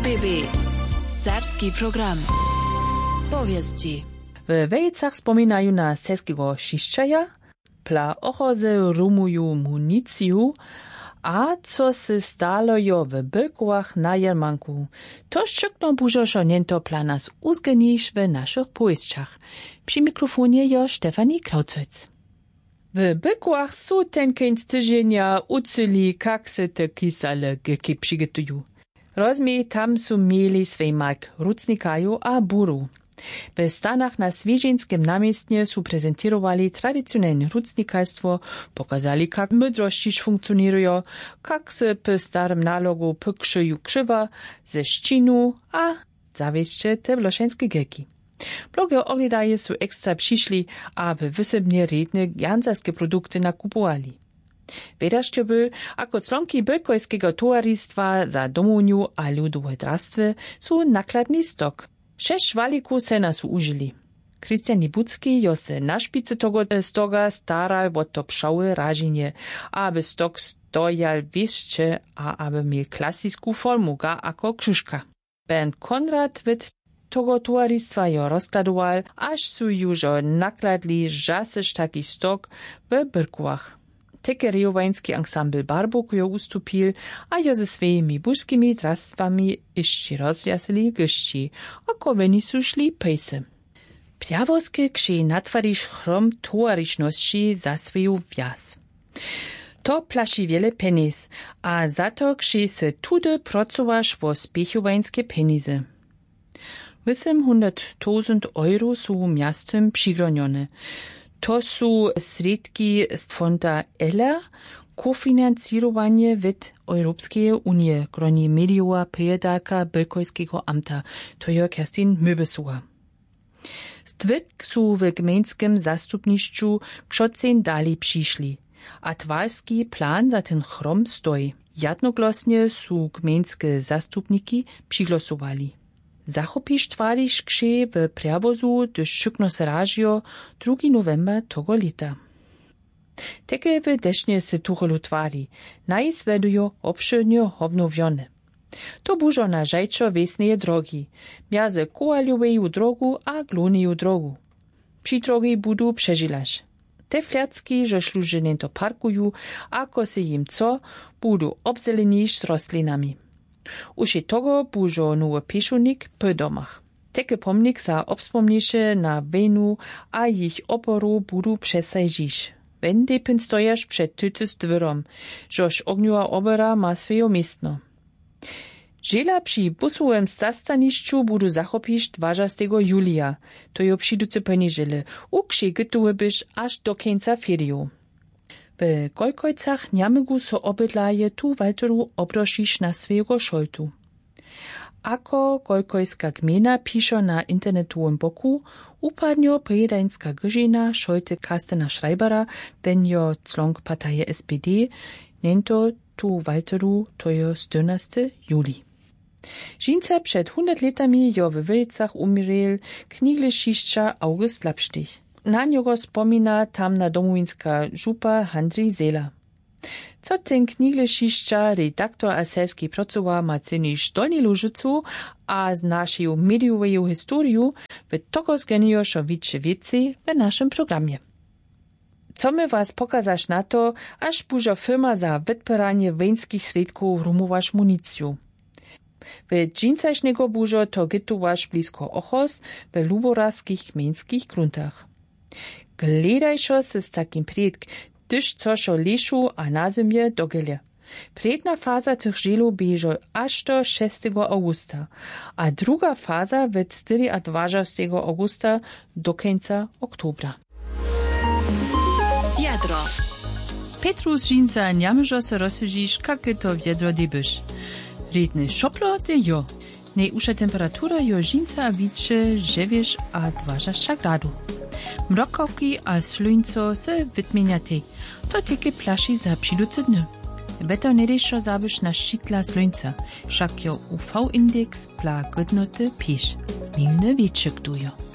RBB Serbski program. Powieści. W Wejcach wspominają na seskiego Šišćaja, pla ochozy rumują municiju, a co se stalo jo w Bylkołach na jarmanku, to szczykno bużoszo niento pla nas uzgenisz w naszych powieściach. Przy mikrofonie jo Stefanie Kraucojc. W Bylkołach są ten kęć tydzienia ucyli, jak se te kisale geki przygotują. Rozmie tam są mieli swej mark rucnikaju a buru. W Stanach na Swieżenskim namiestnie su prezentowali tradycjonalne rucnikarstwo, pokazali, jak mydrościż funkcjonują, jak se po starym nalogu pykrzyju krzywa ze ścinu, a zawieście te wloszeńskie geki. Blogie oglądaje su ekstra przyszli, aby wysebnie redne janzarskie produkty nakupowali. Wiedaście by, ako członki bylkojskiego towarystwa za domuniu a ludowe drastwy su nakladny stok. 6 walików se nas użyli. Christian Nibucki jo se na szpicy tego stoga staral o to pszczoły rażenie, aby stok stojal wieszcze, a aby miał klasicką formu ga ako krzyżka. Ben Konrad wid tego towarystwa jo rozkladoval, aż su jużo nakladli żasyż taki stok w Bylkołach. Teke rejowański ensemble Barbuk jo ustupil, a jo ze swojimi buskimi drastwami jeszcze rozjasili gości, ako weni su szli pejsy. Pjawoskie krzy natwarisz chrom towarzyszności za swoją wjaz. To plaši wiele penis, a za to krzy se tudy pracowasz wo spiechowańskie penize. 800,000 euro su miastem przygronione. To su sredki z fonda ELA, kofinancirowanie wid Europejskiej Unii, groni mediowa pejedalka Bylkojskiego amta, to jo Kerstin Möbesuła. Stwyk su w gmejnskim zastupniszczu krzocen dali przyszli, a twalski plan za ten chrom stoi. Jednogłosnie su gmejnskie zastupniki przygłosowali. Zachopisz twarisz krzy w przewozu, gdyż szykno se ražio 2. november tego lita. Teke w desznie se tucholu twari, najswedujo obszernio obnowione. To bużo na żajczo wiesneje drogi, miaze koalioweju drogu a gloneju drogu. Przy drogi budu przeżylasz. Te fliacki, że szlużyny to parkuju, ako se im co, budu obzeleniš z rostlinami. Uši togo bužo nowy pieszonik po domach. Teke pomnik za obspomniše na wenu a ich oporu budu przesajžiš. Wen depen stojaš przed tycys dwyrom, żoż ogniowa obera ma swoje miestno. Żela przy busowym zastaniszczu budu zachopisz 20. julia, to jo przyduce poniżele, ukrzy gotowe byś aż do końca feriu. W Golkojcach niamygu so obydlaje tu Walteru obrošiš na swojego szoltu. Ako Golkojska gmina pisze na internetowym boku, upadnio pojedańska grzina szolty Karstena Schreibera, benjo członk partaje SPD, nento tu Walteru to jo 14. juli. Žinca przed 100 latami jo w Wejcach umierel knigle Šišća August Lapštich. Na niego wspomina tamna domovinska župa Handrij Zela. Co ten knigle Šišća redaktor a selski pracowa Marciniš Dolni Lužicu a z naszej mediowej historiu w toko zgenio šo wicze wieci w naszym programie. Co my was pokazasz na to, aż bużo firma za wytpieranie wejskich sredków rumowasz municju. W dżincaśnego bużo to gytowasz blisko Ochos w luboraskich gmejnskich gruntach. Gledajšo se z takim predk, gdyż cošo lešu a na zemlje dogelje. Predna faza tych želov bežo až do 6. augusta, a druga faza od 24. augusta do końca oktobra. Jadro. Petrus Žinca njamžo se rozsužiš, kak je to vjedro debyš. Redne šoplo te jo. Najusza temperatura jo Žinca wicze 9 a 20 gradu. Mrokowki a slunco se wytmieniate. To tylko plaši za przyduce dny. Weto nedešo zabyš na šitla slunca, však jo UV-indeks pla godnoty piš. Milne wieczek dujo.